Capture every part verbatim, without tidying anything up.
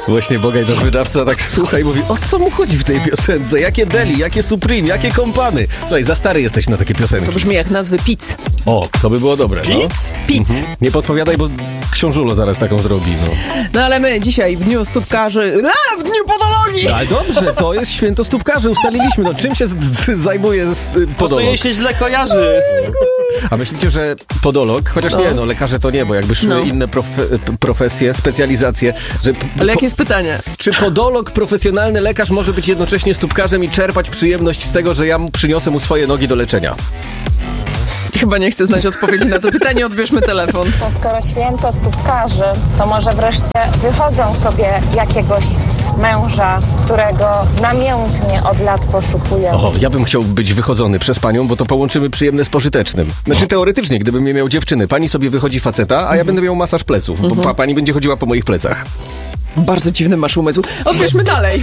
Właśnie Bogaj, nasz wydawca, tak słucha i mówi, o co mu chodzi w tej piosence? Jakie deli, jakie Supreme, jakie kompany? Słuchaj, za stary jesteś na takie piosenki. To brzmi jak nazwy pizz. O, to by było dobre. Pizz? No. Pizz. Mhm. Nie podpowiadaj, bo książulo zaraz taką zrobi. No, no ale my dzisiaj w dniu stópkarzy, a, w dniu podologii. Ale dobrze, to jest święto stópkarzy, ustaliliśmy. No czym się z, z, zajmuje z, podolog? To się źle kojarzy. A myślicie, że podolog, chociaż no. nie, no lekarze to nie, bo jakby szły no. inne profe- profesje, specjalizacje. Że p- ale jakie po- jest pytanie? Czy podolog, profesjonalny lekarz może być jednocześnie stópkarzem i czerpać przyjemność z tego, że ja mu przyniosę mu swoje nogi do leczenia? Chyba nie chcę znać odpowiedzi na to pytanie, odbierzmy telefon. To skoro święto stópkarzy, to może wreszcie wychodzą sobie jakiegoś męża, którego namiętnie od lat poszukuję. O, ja bym chciał być wychodzony przez panią, bo to połączymy przyjemne z pożytecznym. Znaczy teoretycznie, gdybym nie miał dziewczyny, pani sobie wychodzi faceta, a ja będę miał masaż pleców, bo pa- pani będzie chodziła po moich plecach. Bardzo dziwny masz umysł. Odbierzmy dalej.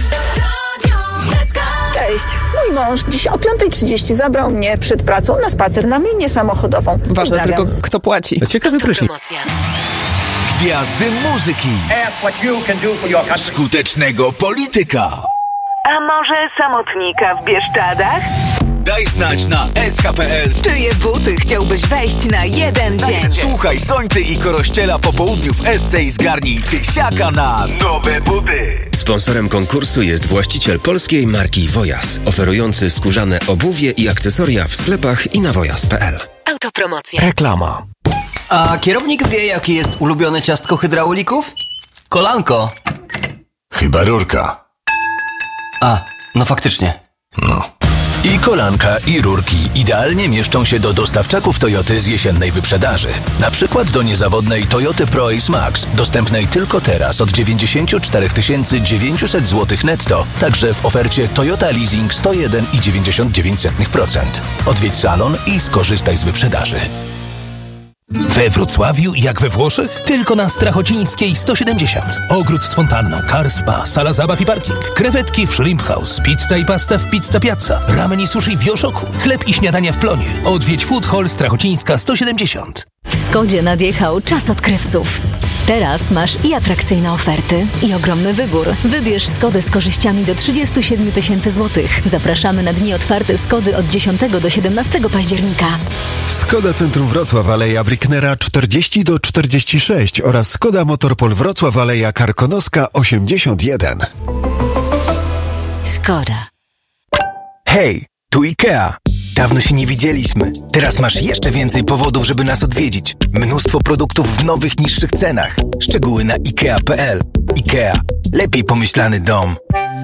Cześć. Mój mąż dziś o piąta trzydzieści zabrał mnie przed pracą na spacer na myjnię samochodową. Ważne tylko, kto płaci. Ciekawy prysznic. Gwiazdy muzyki. Skutecznego polityka. A może samotnika w Bieszczadach? Daj znać na S K P L. Czyje buty chciałbyś wejść na jeden dzień? Słuchaj Sońty i Korościela po południu w S C i zgarnij tysiaka na nowe buty. Sponsorem konkursu jest właściciel polskiej marki Wojas, oferujący skórzane obuwie i akcesoria w sklepach i na wojas kropka p l. Autopromocja. Reklama. A kierownik wie, jakie jest ulubione ciastko hydraulików? Kolanko. Chyba rurka. A, no faktycznie. No. I kolanka, i rurki idealnie mieszczą się do dostawczaków Toyoty z jesiennej wyprzedaży. Na przykład do niezawodnej Toyoty ProAce Max, dostępnej tylko teraz od dziewięćdziesiąt cztery tysiące dziewięćset złotych netto, także w ofercie Toyota Leasing sto jeden i dziewięćdziesiąt dziewięć procent. Odwiedź salon i skorzystaj z wyprzedaży. We Wrocławiu, jak we Włoszech? Tylko na Strachocińskiej sto siedemdziesiąt. Ogród z fontanną, car spa, sala zabaw i parking. Krewetki w Shrimp House, pizza i pasta w Pizza Piazza. Ramen i sushi w Wioszoku. Chleb i śniadania w Plonie. Odwiedź Food Hall Strachocińska sto siedemdziesiąt. W Skodzie nadjechał czas odkrywców. Teraz masz i atrakcyjne oferty, i ogromny wybór. Wybierz Skodę z korzyściami do trzydzieści siedem tysięcy złotych. Zapraszamy na dni otwarte Skody od dziesiątego do siedemnastego października. Skoda Centrum Wrocław, Aleja Bricknera czterdzieści do czterdziestu sześciu oraz Skoda Motorpol Wrocław, Aleja Karkonoska osiemdziesiąt jeden. Skoda. Hej, tu IKEA. Dawno się nie widzieliśmy. Teraz masz jeszcze więcej powodów, żeby nas odwiedzić. Mnóstwo produktów w nowych, niższych cenach. Szczegóły na ikea kropka p l. IKEA. Lepiej pomyślany dom.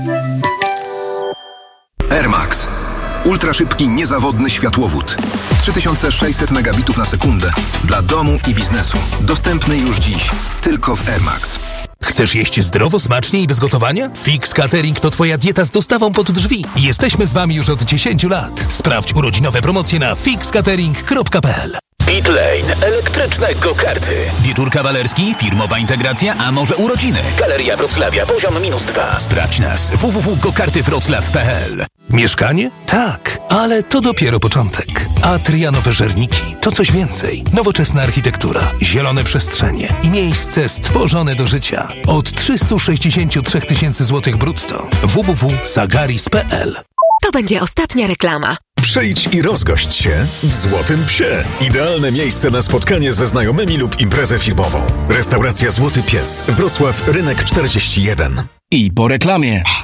Air Max. Ultraszybki, niezawodny światłowód. trzy tysiące sześćset megabitów na sekundę. Dla domu i biznesu. Dostępny już dziś. Tylko w Air Max. Chcesz jeść zdrowo, smacznie i bez gotowania? Fix Catering to twoja dieta z dostawą pod drzwi. Jesteśmy z wami już od dziesięciu lat. Sprawdź urodzinowe promocje na fix catering kropka p l. Pitlane. Elektryczne go-karty. Wieczór kawalerski, firmowa integracja, a może urodziny. Galeria Wrocławia, poziom minus dwa. Sprawdź nas. w w w kropka go karty wrocław kropka p l. Mieszkanie? Tak, ale to dopiero początek. Atria Nowe Żerniki to coś więcej. Nowoczesna architektura, zielone przestrzenie i miejsce stworzone do życia. Od trzysta sześćdziesiąt trzy tysięcy złotych brutto. w w w kropka sagaris kropka p l. To będzie ostatnia reklama. Przyjdź i rozgość się w Złotym Psie. Idealne miejsce na spotkanie ze znajomymi lub imprezę firmową. Restauracja Złoty Pies. Wrocław, Rynek czterdzieści jeden. I po reklamie.